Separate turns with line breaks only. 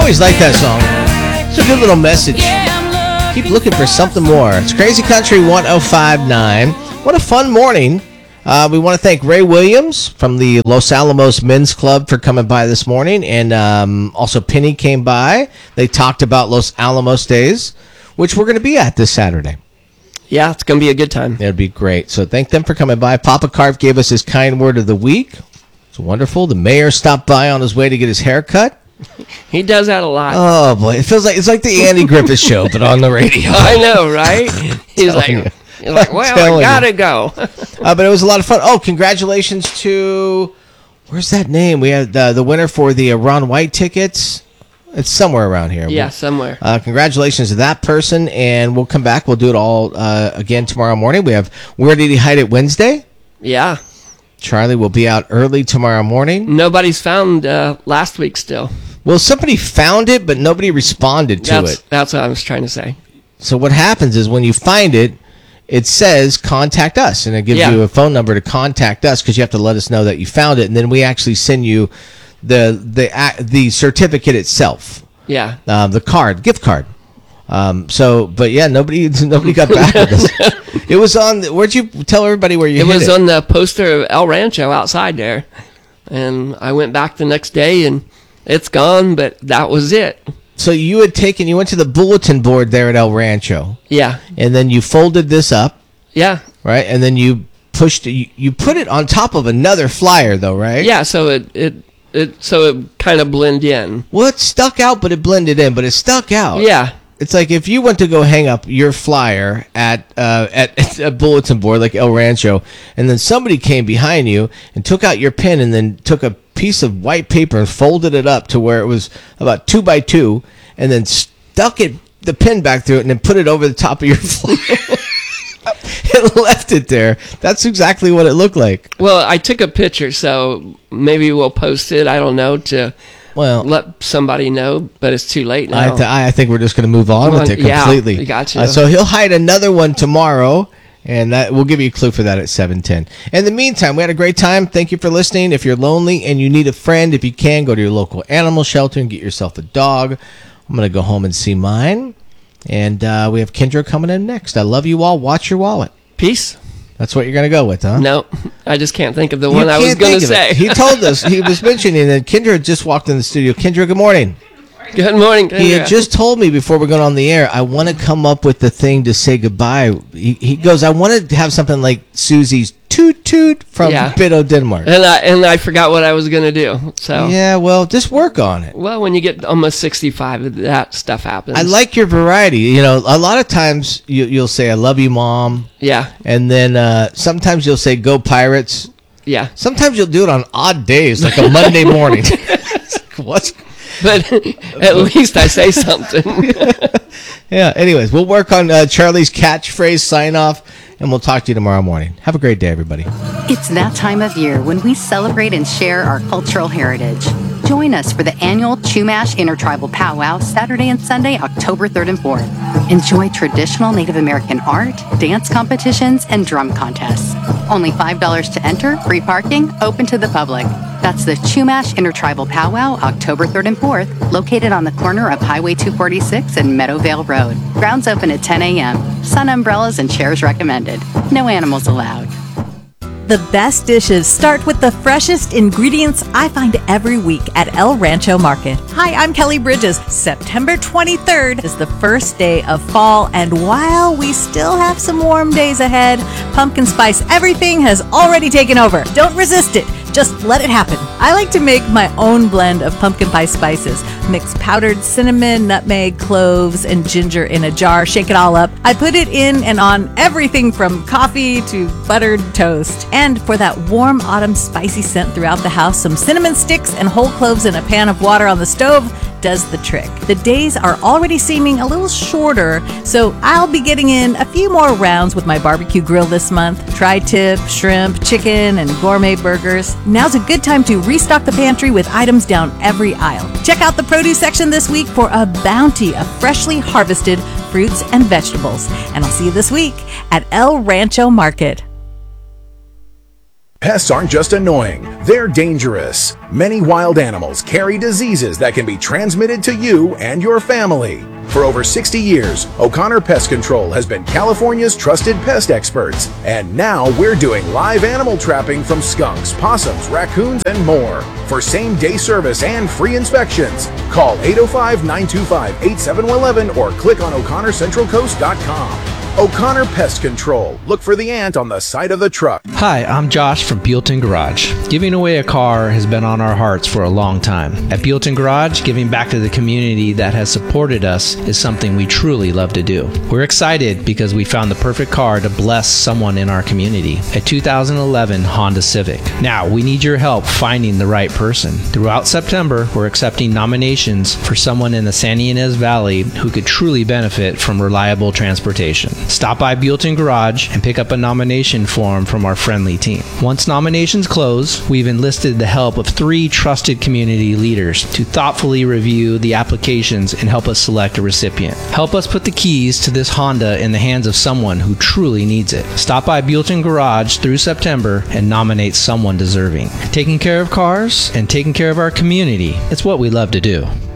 always like that song. It's a good little message. Keep looking for something more. It's Crazy Country 105.9. What a fun morning. We want to thank Ray Williams from the Los Alamos Men's Club for coming by this morning. And also Penny came by. They talked about Los Alamos Days, which we're going to be at this Saturday.
Yeah, it's going to be a good time.
It'll be great. So thank them for coming by. Papa Carp gave us his kind word of the week. It's wonderful. The mayor stopped by on his way to get his hair cut.
He does that a lot.
Oh, boy. It feels like it's like the Andy Griffith Show, but on the radio.
I know, right? He's like, well, I gotta go.
But it was a lot of fun. Oh, congratulations to, where's that name? We had the winner for the Ron White tickets. It's somewhere around here.
Yeah, somewhere.
Congratulations to that person, and we'll come back. We'll do it all again tomorrow morning. We have Where Did He Hide It Wednesday?
Yeah.
Charlie will be out early tomorrow morning.
Nobody's found last week still.
Well, somebody found it, but nobody responded to it.
That's what I was trying to say.
So what happens is when you find it, it says contact us, and it gives you a phone number to contact us because you have to let us know that you found it, and then we actually send you the certificate itself.
Yeah.
The card, gift card. But yeah, nobody got back with us. It was on. Where'd you tell everybody where you?
It was on the poster of El Rancho outside there, and I went back the next day, and it's gone. But that was it.
So you went to the bulletin board there at El Rancho.
Yeah.
And then you folded this up.
Yeah.
Right, and then you pushed it. You put it on top of another flyer, though, right?
Yeah. So it kind of blended in.
Well, it stuck out, but it blended in. But it stuck out.
Yeah.
It's like if you went to go hang up your flyer at a bulletin board like El Rancho, and then somebody came behind you and took out your pen and then took a piece of white paper and folded it up to where it was about 2 by 2, and then stuck the pen back through it and then put it over the top of your flyer. It left it there. That's exactly what it looked like.
Well, I took a picture, so maybe we'll post it. I don't know let somebody know, but it's too late now.
I think we're just going to move on with it completely.
Yeah, gotcha.
So he'll hide another one tomorrow, and we'll give you a clue for that at 7:10. In the meantime, we had a great time. Thank you for listening. If you're lonely and you need a friend, if you can, go to your local animal shelter and get yourself a dog. I'm going to go home and see mine. And we have Kendra coming in next. I love you all. Watch your wallet.
Peace.
That's what you're going to go with, huh?
No, I just can't think of the one I was going to say.
He told us. He was mentioning that Kendra just walked in the studio. Kendra, good morning.
Good morning, Kendra.
He had just told me before we're going on the air, I want to come up with the thing to say goodbye. He goes, I want to have something like Susie's toot toot from Biddo, Denmark.
And I forgot what I was going to do. So
yeah, well, just work on it.
Well, when you get almost 65, that stuff happens.
I like your variety. You know, a lot of times you'll say, I love you, Mom.
Yeah.
And then sometimes you'll say, go Pirates.
Yeah.
Sometimes you'll do it on odd days, like a Monday morning. What?
But at least I say something.
Yeah, anyways, we'll work on Charlie's catchphrase sign-off, and we'll talk to you tomorrow morning. Have a great day, everybody.
It's that time of year when we celebrate and share our cultural heritage. Join us for the annual Chumash Intertribal Powwow Saturday and Sunday, October 3rd and 4th. Enjoy traditional Native American art, dance competitions, and drum contests. Only $5 to enter, free parking, open to the public. That's the Chumash Intertribal Powwow, October 3rd and 4th, located on the corner of Highway 246 and Meadowvale Road. Grounds open at 10 a.m. Sun umbrellas and chairs recommended. No animals allowed.
The best dishes start with the freshest ingredients I find every week at El Rancho Market. Hi, I'm Kelly Bridges. September 23rd is the first day of fall, and while we still have some warm days ahead, pumpkin spice everything has already taken over. Don't resist it. Just let it happen. I like to make my own blend of pumpkin pie spices. Mix powdered cinnamon, nutmeg, cloves, and ginger in a jar. Shake it all up. I put it in and on everything from coffee to buttered toast. And for that warm autumn spicy scent throughout the house, some cinnamon sticks and whole cloves in a pan of water on the stove does the trick. The days are already seeming a little shorter, so I'll be getting in a few more rounds with my barbecue grill this month. Tri-tip, shrimp, chicken, and gourmet burgers. Now's a good time to restock the pantry with items down every aisle. Check out the produce section this week for a bounty of freshly harvested fruits and vegetables. And I'll see you this week at El Rancho Market.
Pests aren't just annoying, they're dangerous. Many wild animals carry diseases that can be transmitted to you and your family. For over 60 years, O'Connor Pest Control has been California's trusted pest experts. And now we're doing live animal trapping from skunks, possums, raccoons, and more. For same-day service and free inspections, call 805-925-8711 or click on o'connorcentralcoast.com. O'Connor Pest Control. Look for the ant on the side of the truck.
Hi, I'm Josh from Buellton Garage. Giving away a car has been on our hearts for a long time. At Buellton Garage, giving back to the community that has supported us is something we truly love to do. We're excited because we found the perfect car to bless someone in our community, a 2011 Honda Civic. Now, we need your help finding the right person. Throughout September, we're accepting nominations for someone in the San Ynez Valley who could truly benefit from reliable transportation. Stop by Buellton Garage and pick up a nomination form from our friendly team. Once nominations close, we've enlisted the help of 3 trusted community leaders to thoughtfully review the applications and help us select a recipient. Help us put the keys to this Honda in the hands of someone who truly needs it. Stop by Buellton Garage through September and nominate someone deserving. Taking care of cars and taking care of our community, it's what we love to do.